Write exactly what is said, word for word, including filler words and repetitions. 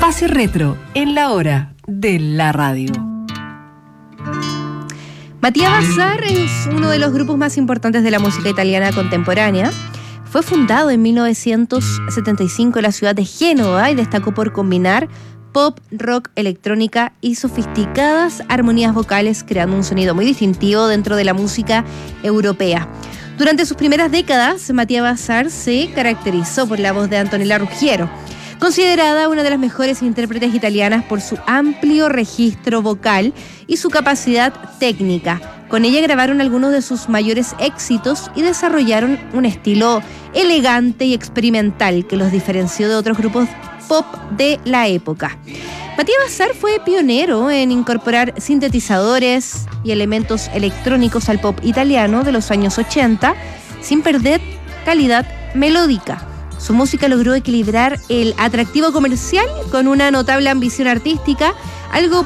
Espacio Retro, en la hora de la radio. Matías Bazar es uno de los grupos más importantes de la música italiana contemporánea. Fue fundado en mil novecientos setenta y cinco en la ciudad de Génova y destacó por combinar pop, rock, electrónica y sofisticadas armonías vocales, creando un sonido muy distintivo dentro de la música europea. Durante sus primeras décadas, Matías Bazar se caracterizó por la voz de Antonella Ruggiero, considerada una de las mejores intérpretes italianas por su amplio registro vocal y su capacidad técnica. Con ella grabaron algunos de sus mayores éxitos y desarrollaron un estilo elegante y experimental que los diferenció de otros grupos pop de la época. Matías Bazar fue pionero en incorporar sintetizadores y elementos electrónicos al pop italiano de los años ochenta, sin perder calidad melódica. Su música logró equilibrar el atractivo comercial con una notable ambición artística, algo